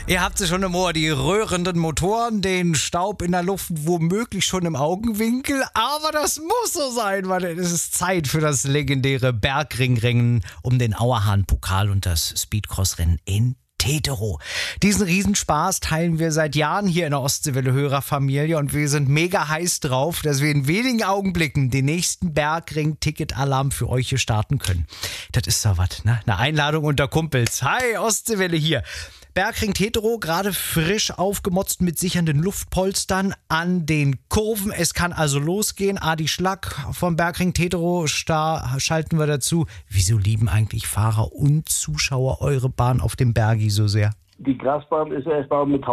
Ihr habt sie schon im Ohr, die röhrenden Motoren, den Staub in der Luft, womöglich schon im Augenwinkel. Aber das muss so sein, weil es ist Zeit für das legendäre Bergringrennen um den Auerhahn-Pokal und das Speedcross-Rennen in Teterow. Diesen Riesenspaß teilen wir seit Jahren hier in der Ostseewelle-Hörerfamilie und wir sind mega heiß drauf, dass wir in wenigen Augenblicken den nächsten Bergring-Ticket-Alarm für euch hier starten können. Das ist doch was, ne? Eine Einladung unter Kumpels. Hi, Ostseewelle hier. Bergring Teterow, gerade frisch aufgemotzt mit sichernden Luftpolstern an den Kurven. Es kann also losgehen. Adi Schlack vom Bergring Teterow schalten wir dazu. Wieso lieben eigentlich Fahrer und Zuschauer eure Bahn auf dem Bergi so sehr? Die Grasbahn ist erstmal mit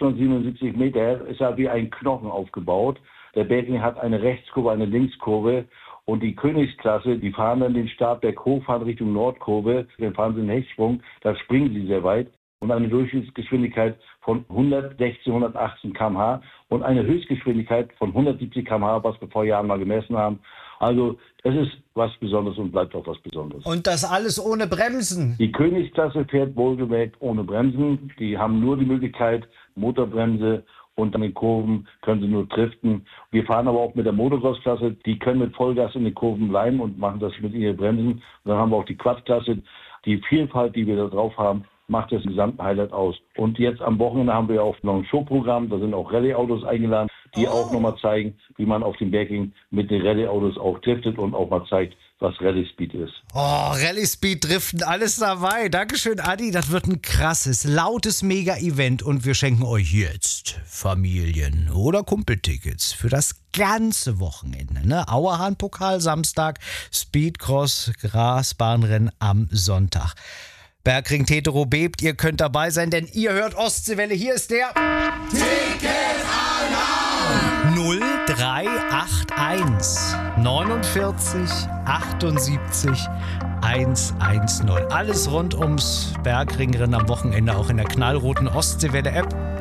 1877 Meter, ist ja wie ein Knochen aufgebaut. Der Bergring hat eine Rechtskurve, eine Linkskurve. Und die Königsklasse, die fahren dann den Startberg hoch, fahren Richtung Nordkurve. Dann fahren sie einen Hechtsprung, da springen sie sehr weit. Und eine Durchschnittsgeschwindigkeit von 116, 118 km/h und eine Höchstgeschwindigkeit von 170 km/h, was wir vor Jahren mal gemessen haben. Also es ist was Besonderes und bleibt auch was Besonderes. Und das alles ohne Bremsen? Die Königsklasse fährt wohlgemerkt ohne Bremsen. Die haben nur die Möglichkeit, Motorbremse, und an den Kurven können sie nur driften. Wir fahren aber auch mit der Motocross-Klasse. Die können mit Vollgas in den Kurven bleiben und machen das mit ihren Bremsen. Und dann haben wir auch die Quad-Klasse. Die Vielfalt, die wir da drauf haben, macht das gesamte Highlight aus. Und jetzt am Wochenende haben wir auch noch ein Showprogramm. Da sind auch Rallye-Autos eingeladen, die auch nochmal zeigen, wie man auf dem Bergring mit den Rallye-Autos auch driftet und auch mal zeigt, was Rallye-Speed ist. Oh, Rallye-Speed, Driften, alles dabei. Dankeschön, Adi. Das wird ein krasses, lautes Mega-Event und wir schenken euch jetzt Familien- oder Kumpeltickets für das ganze Wochenende. Ne? Auerhahn-Pokal Samstag, Speedcross, Grasbahnrennen am Sonntag. Bergring Teterow bebt, ihr könnt dabei sein, denn ihr hört Ostseewelle. Hier ist der Ticket-Alarm 0381 49 78 110. Alles rund ums Bergringrennen am Wochenende, auch in der knallroten Ostseewelle-App.